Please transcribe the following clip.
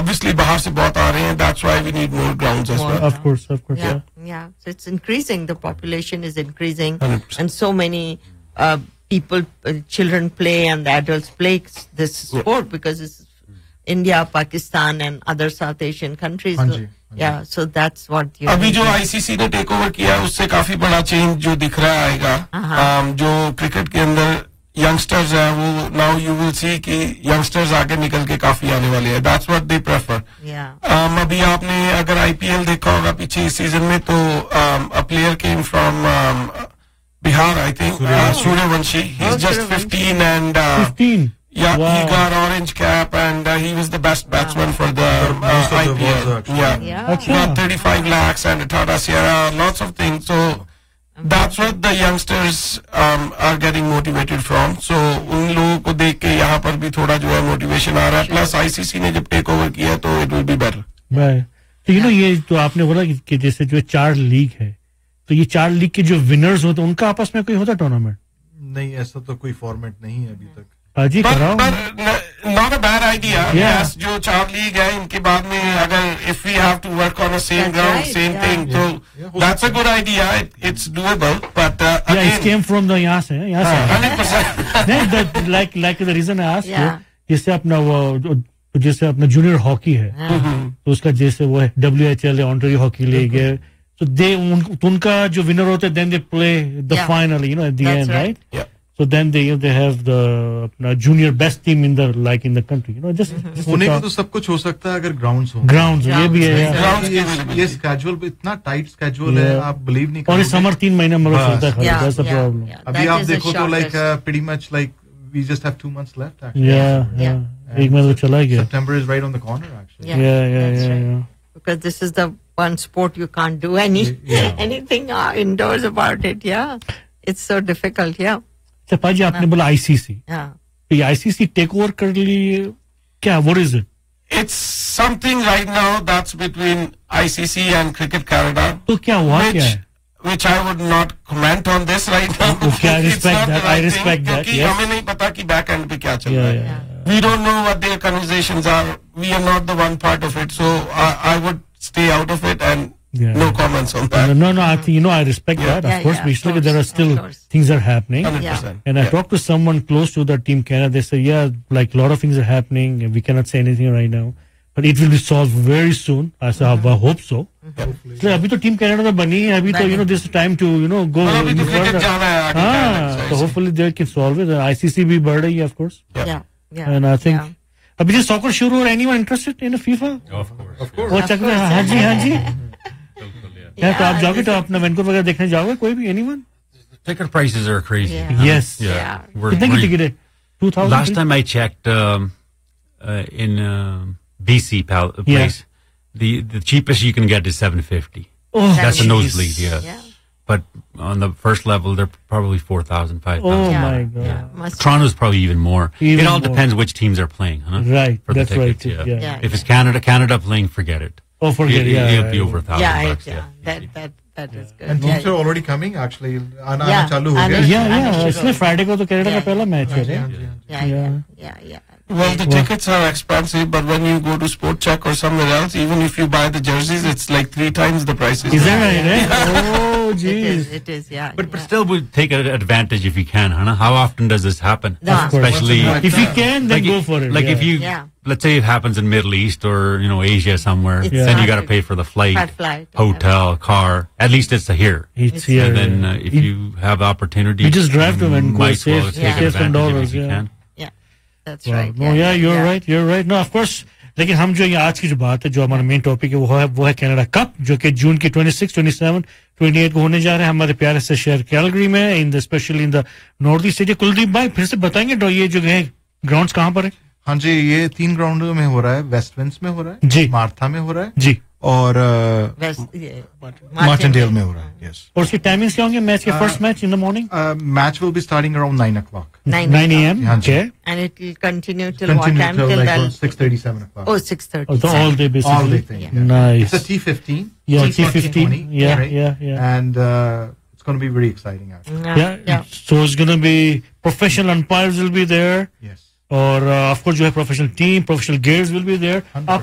obviously bahar se bahut aa rahe hain, that's why we need more grounds as well. Of course, yeah. So it's increasing, the population is increasing 100%. and so many people, children play and the adults play this sport because it's India, Pakistan and other South Asian countries. Yeah, so that's what you अभी जो ICC ने take over किया उससे काफी बड़ा change जो दिख रहा आएगा. जो क्रिकेट के अंदर यंगस्टर्स हैं वो नाउ यू विल सी कि यंगस्टर्स आगे निकल के काफी आने वाले हैं. That's what they prefer. अभी आपने अगर आईपीएल देखा होगा पीछे इस सीजन में तो a player came from Bihar, I think Suryavanshi. He is just 15 and 15. Yeah, he got orange cap and he was the best batsman for the IPL. He got 35 lakhs and Tata Sierra, lots of things. So that's what the youngsters are getting motivated from. So उन लोगों को देख के यहाँ पर भी थोड़ा जो है motivation आ रहा है. Plus ICC ने जब take over किया तो it will be better. Right. तो ये तो आपने बोला कि जैसे जो 4 लीग है तो ये 4 लीग के जो विनर्स होते हैं उनका आपस में कोई होता टूर्नामेंट? नहीं, ऐसा तो कोई फॉर्मेट नहीं है अभी तक. जी कराओ. Not a bad idea. Yes, जो 4 लीग है इनके बाद में अगर if we have to work on the same ground, same thing, so that's a good idea. It's doable, but again, it came from the यहाँ से 100%. Like the reason I asked you, जैसे अपना वो जैसे अपना जूनियर हॉकी है तो उसका जैसे वो है WHL है, ऑन्टारियो हॉकी लीग है, so उनका जो विनर होते हैं then they play the final, at the end, right? Yeah. So then they have the junior best team in the country. Just होने को तो सब कुछ हो सकता है अगर ग्राउंड्स हो. ग्राउंड्स ये भी है. ये स्केड्यूल इतना टाइट स्केड्यूल है, आप बिलीव नहीं करोगे. और समर 3 महीने मतलब चलता है. That's the problem. अभी आप देखो तो pretty much we just have 2 months left actually. Yeah. एक महीना तो चला गया. September is right on the corner actually. Yeah. Because this is the one sport you can't do anything indoors about it. Yeah. It's so difficult. Yeah. अच्छा पाजी आपने बोला ICC. तो ये आईसीसी टेक ओवर कर ली क्या? What is it? It's something right now that's between ICC and Cricket Canada. तो क्या हुआ क्या है? Which I would not comment on this right now. Okay, I respect that. I respect that. क्योंकि हमें नहीं पता कि back end पे क्या चल रहा है. We don't know what their conversations are. We are not the one part of it, so I would stay out of it and no comments on that. No. I think I respect that. Of course, but there are still things are happening. 100%. And I talked to someone close to the Team Canada. They say, like a lot of things are happening. And we cannot say anything right now, but it will be solved very soon. I hope so. So अभी तो Team Canada तो बनी है. अभी तो this is time to go further. So hopefully they can solve it. ICC भी बढ़ रही है, of course. Yeah. And I think अभी जो soccer शुरू हो रहा है, anyone interested in a FIFA? Of course. वो चक्कर हाँ जी. क्या तो आप जाओगे तो अपना वैंकूवर वगैरह देखने जाओगे कोई भी? Anyone? Ticket prices are crazy. Yes. कितने की टिकट है? 2000. Last time I checked in BC place, the cheapest you can get is $750. Oh, that's a nosebleed. Yeah. But on the first level, they're probably 4,000, 5,000. Oh my God. Toronto's probably even more. It all depends which teams are playing, huh? Right. For that's the tickets, right. Yeah. If it's Canada playing, forget it. Oh, forget it. It'll be over $1,000. That is good. And those are already coming actually. आना चालू हो गया. Yeah. इसलिए Friday को तो Canada का पहला match है. Yeah. Well, the tickets are expensive, but when you go to Sport Check or somewhere else, even if you buy the jerseys, it's like 3 times the prices. Is that right? Oh, geez. It is. Yeah. But still, we take advantage if you can, huh? How often does this happen? Especially if you can, then go for it. Like if you, let's say it happens in Middle East or Asia somewhere, then you got to pay for the flight, hotel, car. At least it's here. It's here. And then if you have opportunity, you just drive to Vancouver, save some dollars if you can. That's right. No, you're right. No, of course. लेकिन हम जो ये आज की जो बात है, जो हमारा मेन टॉपिक है, वो है कनाडा कप, जो कि जून की 26, 27, 28 को होने जा रहे हैं हमारे प्यारे से शहर कैलगरी में, specially in the north east area. Kuldeep भाई फिर से बताएंगे ये जो है ग्राउंड्स कहाँ पर है? हाँ जी, ये 3 ग्राउंड में हो रहा है. वेस्टविंस में हो रहा है जी, मार्था में हो रहा है जी, और मार्टिनडेल में हो रहा है. यस. और उसकी टाइमिंग्स क्या होंगे मैच के? First match in the morning. Match will be starting around 9 o'clock. 9 a.m. Okay. And it will continue till what time? Till 6:30, 7 o'clock. Oh, 6:30. So all day basically. All day thing. Yeah. Nice. It's a T15. Yeah, T15. Yeah, right? yeah. And it's going to be very exciting actually. Yeah. So it's going to be professional umpires will be there. Yes. और of course जो है professional team, professional gears will be there. आप